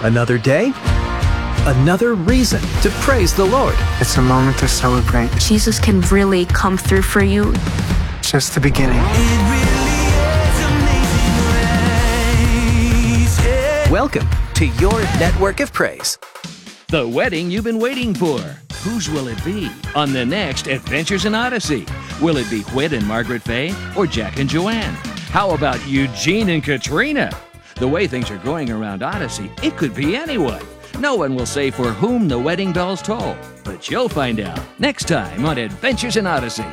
Another day, another reason to praise the Lord. It's a moment to celebrate. Jesus can really come through for you. Just the beginning. Welcome to your network of praise. The wedding you've been waiting for. Whose will it be on the next Adventures in Odyssey? Will it be Whit and Margaret Faye or Jack and Joanne? How about Eugene and Katrina? The way things are going around Odyssey, it could be anyone. No one will say for whom the wedding bells toll, but you'll find out next time on Adventures in Odyssey.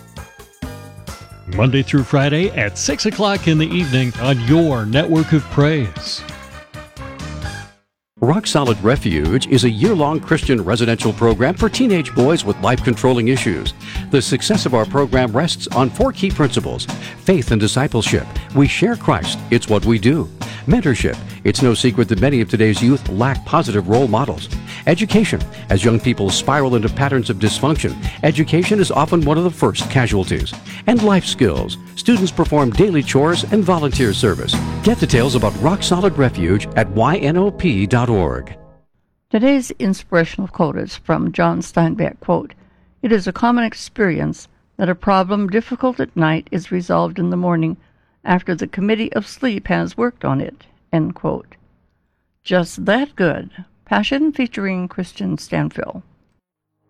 Monday through Friday at 6 o'clock in the evening on your network of praise. Rock Solid Refuge is a year-long Christian residential program for teenage boys with life-controlling issues. The success of our program rests on 4 key principles: faith and discipleship. We share Christ. It's what we do. Mentorship. It's no secret that many of today's youth lack positive role models. Education. As young people spiral into patterns of dysfunction, education is often one of the first casualties. And life skills. Students perform daily chores and volunteer service. Get details about Rock Solid Refuge at ynop.org. Today's inspirational quote is from John Steinbeck, quote, "It is a common experience that a problem difficult at night is resolved in the morning after the committee of sleep has worked on it," end quote. Just that good. Passion featuring Christian Stanfill.